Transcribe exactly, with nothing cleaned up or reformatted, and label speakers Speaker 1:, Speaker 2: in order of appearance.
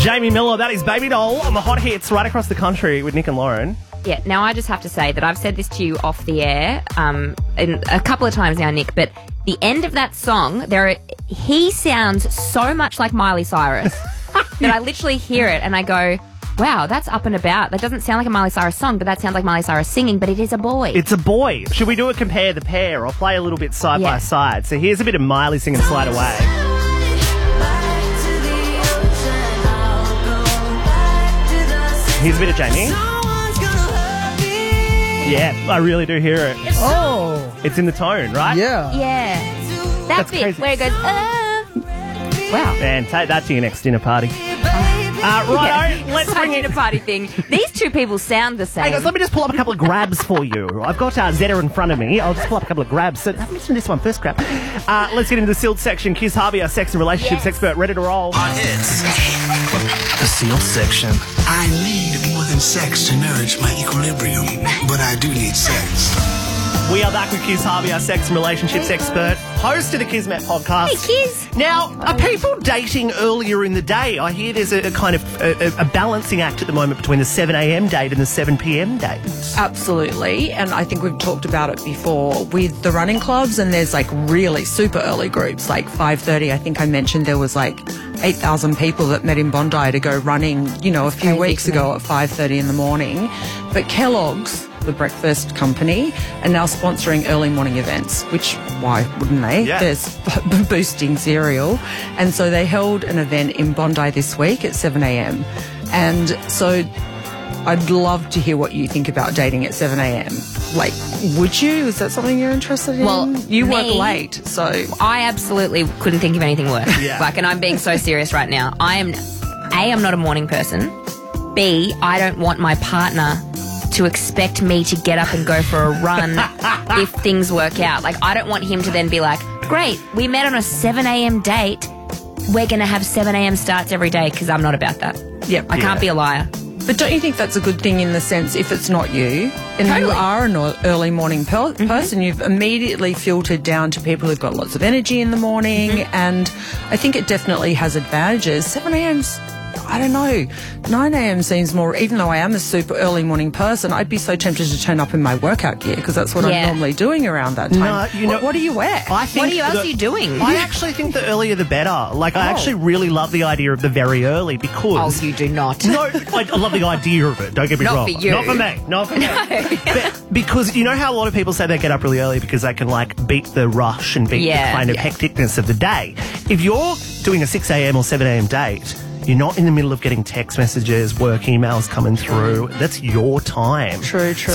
Speaker 1: Jamie Miller, that is Baby Doll on the hot hits right across the country with Nick and Lauren.
Speaker 2: Yeah, now I just have to say that I've said this to you off the air um, in, a couple of times now, Nick, but the end of that song, there are, he sounds so much like Miley Cyrus that I literally hear it and I go, wow, that's up and about. That doesn't sound like a Miley Cyrus song, but that sounds like Miley Cyrus singing, but it is a boy.
Speaker 1: It's a boy. Should we do a compare the pair or play a little bit side
Speaker 2: Yeah.
Speaker 1: by side? So here's a bit of Miley singing Slide Away. Here's a bit of Jamie. Yeah, I really do hear it.
Speaker 3: Oh.
Speaker 1: It's in the tone, right?
Speaker 3: Yeah.
Speaker 2: Yeah. That
Speaker 1: That's
Speaker 2: bit
Speaker 1: crazy.
Speaker 2: where it goes, uh, wow.
Speaker 1: Man, take that to your next dinner party. Uh, righto, let's bring
Speaker 2: in
Speaker 1: in...
Speaker 2: a party thing. These two people sound the same.
Speaker 1: Hey guys, let me just pull up a couple of grabs for you. I've got uh, Zeta in front of me. I'll just pull up a couple of grabs. So let me listen to this one first, grab. Uh, let's get into the sealed section. Kiz Harvey, our sex and relationships
Speaker 2: Yes.
Speaker 1: expert, ready to roll.
Speaker 4: Hot hits. The sealed section.
Speaker 5: I need more than sex to nourish my equilibrium, but I do need sex.
Speaker 1: We are back with Kiz Harvey, our sex and relationships expert, host of the Kismet podcast.
Speaker 2: Hey, Kiz.
Speaker 1: Now, are people dating earlier in the day? I hear there's a, a kind of a, a balancing act at the moment between the seven a.m. date and the seven p.m. date.
Speaker 6: Absolutely, and I think we've talked about it before with the running clubs, and there's like really super early groups, like five thirty. I think I mentioned there was like eight thousand people that met in Bondi to go running, you know, a few
Speaker 2: Crazy
Speaker 6: weeks
Speaker 2: to me.
Speaker 6: ago at five thirty in the morning. But Kellogg's, the breakfast company, are now sponsoring early morning events, which why wouldn't they?
Speaker 1: Yeah.
Speaker 6: There's boosting cereal. And so they held an event in Bondi this week at seven a.m. And so I'd love to hear what you think about dating at seven a.m. Like, would you? Is that something you're interested in?
Speaker 2: Well,
Speaker 6: you work
Speaker 2: me-
Speaker 6: late, so...
Speaker 2: I absolutely couldn't think of anything worse.
Speaker 1: Yeah.
Speaker 2: Like, and I'm being so serious right now. I am, A, I'm not a morning person. B, I don't want my partner to expect me to get up and go for a run if things work out. Like, I don't want him to then be like, great, we met on a seven a.m. date. We're going to have seven a.m. starts every day, because I'm not about that.
Speaker 6: Yep.
Speaker 2: I can't be a liar.
Speaker 6: But don't you think that's a good thing in the sense if it's not you and you
Speaker 2: Totally.
Speaker 6: are an ear- early morning per- person, you've immediately filtered down to people who've got lots of energy in the morning, and I think it definitely has advantages. seven a.m.'s, I don't know, nine a.m. seems more, even though I am a super early morning person, I'd be so tempted to turn up in my workout gear because that's what
Speaker 2: Yeah.
Speaker 6: I'm normally doing around that time.
Speaker 1: No, you know-
Speaker 6: what, what do you wear?
Speaker 1: I think
Speaker 2: What are you, else
Speaker 1: the-
Speaker 2: are you doing?
Speaker 1: I actually think the earlier the better. Like, I
Speaker 6: Oh.
Speaker 1: actually really love the idea of the very early
Speaker 2: Oh,
Speaker 1: because...
Speaker 2: you do not.
Speaker 1: No, I, I love the idea of it. Don't get me
Speaker 2: Not
Speaker 1: wrong.
Speaker 2: for you.
Speaker 1: Not for me. Not for me. But because you know how a lot of people say they get up really early because they can like beat the rush and beat
Speaker 2: Yeah,
Speaker 1: the kind of
Speaker 2: yeah.
Speaker 1: hecticness of the day. If you're doing a six a.m. or seven a.m. date, you're not in the middle of getting text messages, work emails coming through. That's your time.
Speaker 6: True, true.